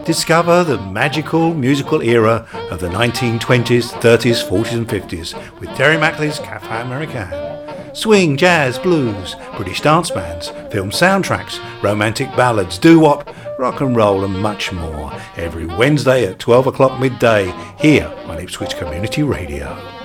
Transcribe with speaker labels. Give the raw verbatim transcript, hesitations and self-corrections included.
Speaker 1: Discover the magical musical era of the nineteen twenties, thirties, forties and fifties with Terry Mackley's Cafe Americain. Swing, jazz, blues, British dance bands, film soundtracks, romantic ballads, doo-wop, rock and roll and much more. Every Wednesday at twelve o'clock midday here on Ipswich Community Radio.